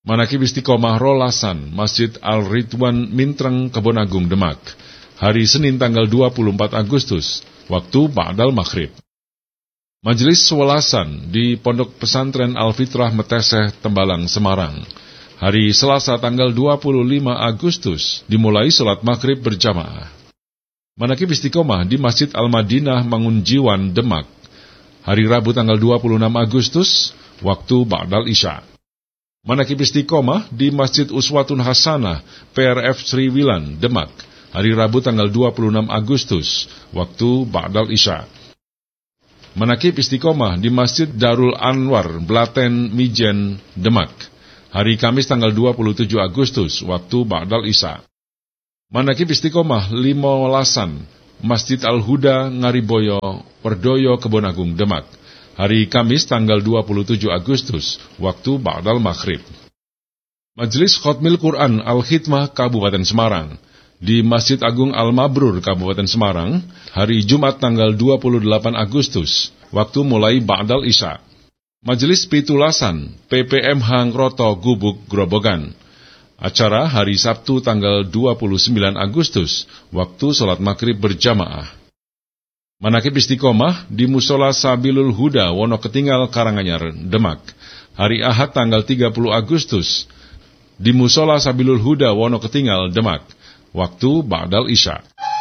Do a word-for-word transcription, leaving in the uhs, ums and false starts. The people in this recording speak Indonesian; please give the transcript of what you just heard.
Manakib Istiqomah Rolasan, Masjid Al-Ridwan Mintreng, Kebon Agung, Demak. Hari Senin tanggal dua puluh empat Agustus, waktu ba'dal maghrib. Majelis Swalasan di Pondok Pesantren Al-Fitrah Meteseh, Tembalang, Semarang. Hari Selasa tanggal dua puluh lima Agustus, dimulai sholat maghrib berjamaah. Manakib Istiqomah di Masjid Al-Madinah Mangunjiwan, Demak. Hari Rabu tanggal dua puluh enam Agustus, waktu ba'dal isya. Manakib Istiqomah di Masjid Uswatun Hasanah, P R F Sriwilan, Demak. Hari Rabu tanggal dua puluh enam Agustus, waktu ba'dal isya. Manakib Istiqomah di Masjid Darul Anwar, Blaten, Mijen, Demak. Hari Kamis tanggal dua puluh tujuh Agustus, waktu ba'dal isya. Manakib Istiqomah Limolasan, Masjid Al-Huda, Ngariboyo, Perdoyo, Kebon Agung, Demak. Hari Kamis tanggal dua puluh tujuh Agustus, waktu ba'dal maghrib. Majelis Khotmil Quran Al-Khidmah Kabupaten Semarang di Masjid Agung Al-Mabrur Kabupaten Semarang, hari Jumat tanggal dua puluh delapan Agustus, waktu mulai ba'dal isya. Majelis Pitulasan P P M H Ngroto Gubuk Grobogan. Acara hari Sabtu tanggal dua puluh sembilan Agustus, waktu sholat maghrib berjamaah. Manakib Istiqomah di Musola Sabilul Huda Wonoketinggal, Karanganyar, Demak. Hari Ahad tanggal tiga puluh Agustus di Musola Sabilul Huda Wonoketinggal, Demak. Waktu ba'dal isya.